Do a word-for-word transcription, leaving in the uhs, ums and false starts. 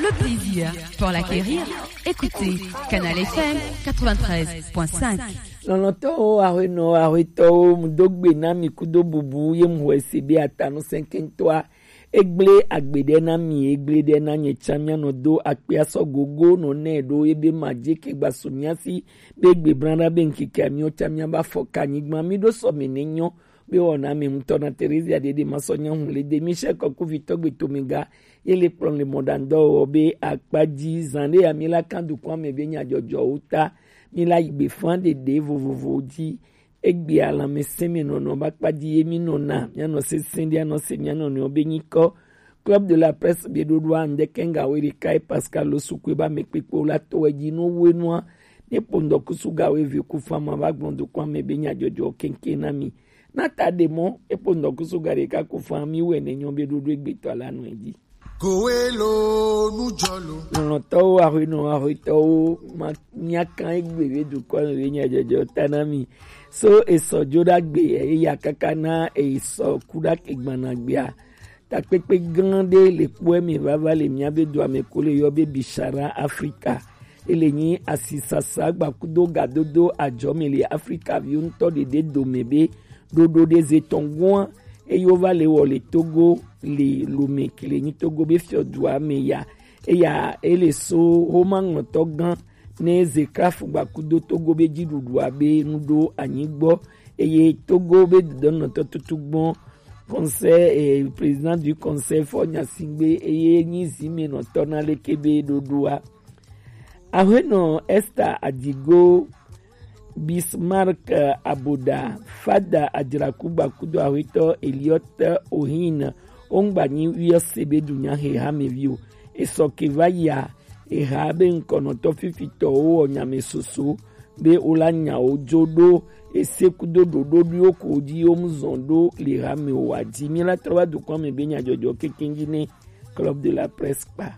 le plaisir pour l'acquérir, écoutez Canal F M quatre-vingt-treize point cinq. Loloto areno arito mudogbe na mikudo bubu ye muhwesibe atano senkentwa egle agbede na mi egle de na nyechamia no do akpia so gogo no ne do ebe majike gbasumiasi begbe branda benkike amio chamia ba fokanyigma mi do so menenyo be wona mi mtona Teresa de de masonya hunle de Michel Koku Vitogbe Tomiga ele plon le mondando obe akpaji zande amila kandu kwa mebenya jojo uta mila igbe fande de vovovo di egbe ala mesemi no no bakpaji yemi no na yano se sindi ano se nyano no benyiko Club de la Presse be do doa ndekenga wiri kai Pascal Osukwe ba mekpepo la toweji no wenwa ne pondo kusuga we vi kufama bagbondo kwa mebenya jojo kenkenami nata demo e pondo kusuga ka kufami we ne nyombe do do egbe to ala no eji Kowelo nujolo. No to arino arito manyaka egbe du kwa renya jojo tanami. So eso joda gbe e ya kakana e so kuda kegbana gbia. Ta pepe grande le poemi vava le miabe do amekole yobe bishara Africa. Ele ni asisasa gba kudo gadodo ajomele Africa viunto de de domebe dodo des etongwa e yo va le wole Togo le lume kile ni Togo be fiodua meya e ya ele so homan togan ne zekraf gba kudo Togo be jidudua be nudo anyigbo e ye Togo be don to tutugbon conseil et président du conseil Fonya Singbe e ye ni zime no tonale kebe dodua aheno Esther Adigo Bismarck Aboda Fada Adirakuba Kudo Awito Eliot Ohin Ongbani Uyosebe Dunya Heha Mevio Esokevaya Ehabe Nkono Tofifito Onyame Soso Be Olanya Ojodo Esekudo Dodo Dioko Odi Omzondo Lehame Oadi Mila Trawa Dukwame Benya Jojo Kekengine Club de la Presse.